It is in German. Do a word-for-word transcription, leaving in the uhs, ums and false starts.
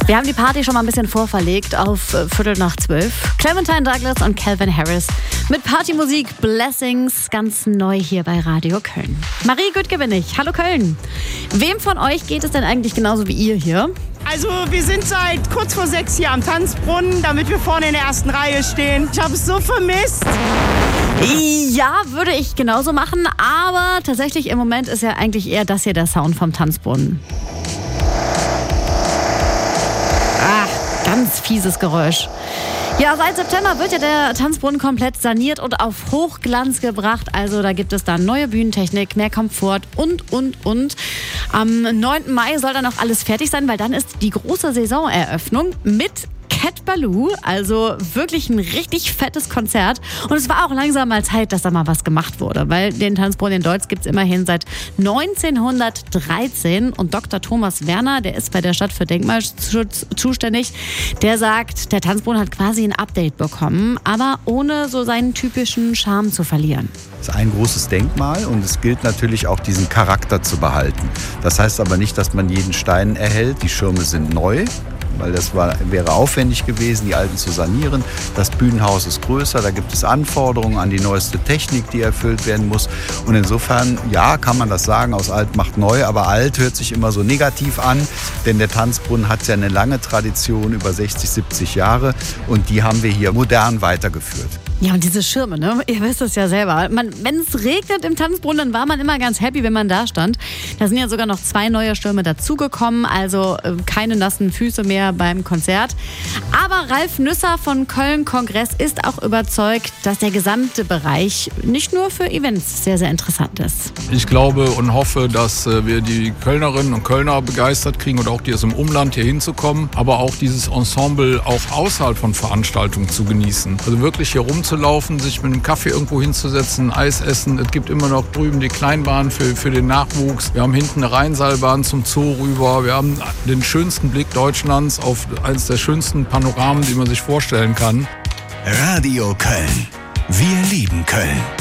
Wir haben die Party schon mal ein bisschen vorverlegt auf äh, Viertel nach zwölf. Clementine Douglas und Calvin Harris mit Partymusik Blessings, ganz neu hier bei Radio Köln. Marie Güttke bin ich. Hallo Köln. Wem von euch geht es denn eigentlich genauso wie ihr hier? Also wir sind seit kurz vor sechs hier am Tanzbrunnen, damit wir vorne in der ersten Reihe stehen. Ich habe es so vermisst. Ja, würde ich genauso machen, aber tatsächlich im Moment ist ja eigentlich eher das hier der Sound vom Tanzbrunnen. Ach, ganz fieses Geräusch. Ja, seit September wird ja der Tanzbrunnen komplett saniert und auf Hochglanz gebracht. Also da gibt es dann neue Bühnentechnik, mehr Komfort und, und, und. Am neunten Mai soll dann auch alles fertig sein, weil dann ist die große Saisoneröffnung mit Cat Ballou, also wirklich ein richtig fettes Konzert. Und es war auch langsam mal Zeit, dass da mal was gemacht wurde, weil den Tanzbrunnen in Deutz gibt es immerhin seit neunzehnhundertdreizehn. Und Doktor Thomas Werner, der ist bei der Stadt für Denkmalschutz zuständig, der sagt, der Tanzbrunnen hat quasi ein Update bekommen, aber ohne so seinen typischen Charme zu verlieren. Es ist ein großes Denkmal und es gilt natürlich auch, diesen Charakter zu behalten. Das heißt aber nicht, dass man jeden Stein erhält. Die Schirme sind neu, weil das war, wäre aufwendig gewesen, die alten zu sanieren. Das Bühnenhaus ist größer, da gibt es Anforderungen an die neueste Technik, die erfüllt werden muss. Und insofern, ja, kann man das sagen, aus alt macht neu, aber alt hört sich immer so negativ an, denn der Tanzbrunnen hat ja eine lange Tradition, über sechzig, siebzig Jahre, und die haben wir hier modern weitergeführt. Ja, und diese Schirme, ne? Ihr wisst es ja selber. Man, wenn es regnet im Tanzbrunnen, dann war man immer ganz happy, wenn man da stand. Da sind ja sogar noch zwei neue Schirme dazugekommen, also äh, keine nassen Füße mehr beim Konzert. Aber Ralf Nüsser von Köln Kongress ist auch überzeugt, dass der gesamte Bereich nicht nur für Events sehr, sehr interessant ist. Ich glaube und hoffe, dass wir die Kölnerinnen und Kölner begeistert kriegen und auch die aus dem Umland hier hinzukommen, aber auch dieses Ensemble auch außerhalb von Veranstaltungen zu genießen. Also wirklich hier rumzulaufen, sich mit einem Kaffee irgendwo hinzusetzen, Eis essen. Es gibt immer noch drüben die Kleinbahn für, für den Nachwuchs. Wir haben hinten eine Rheinseilbahn zum Zoo rüber. Wir haben den schönsten Blick Deutschlands auf eines der schönsten Panoramen, die man sich vorstellen kann. Radio Köln. Wir lieben Köln.